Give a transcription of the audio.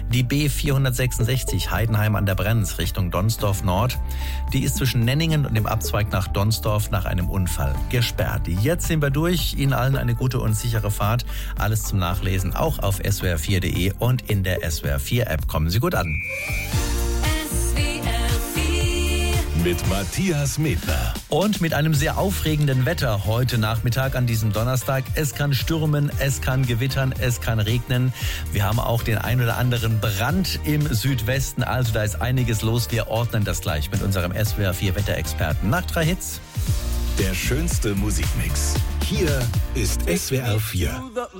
Die B466 Heidenheim an der Brenz Richtung Donsdorf Nord, die ist zwischen Nenningen und dem Abzweig nach Donsdorf nach einem Unfall gesperrt. Jetzt sind wir durch. Ihnen allen eine gute und sichere Fahrt. Alles zum Nachlesen auch auf swr4.de und in der SWR4-App. Kommen Sie gut an. Mit Matthias Medler. Und mit einem sehr aufregenden Wetter heute Nachmittag an diesem Donnerstag. Es kann stürmen, es kann gewittern, es kann regnen. Wir haben auch den ein oder anderen Brand im Südwesten. Also da ist einiges los. Wir ordnen das gleich mit unserem SWR4-Wetterexperten. Nach 3 Hits. Der schönste Musikmix. Hier ist SWR4.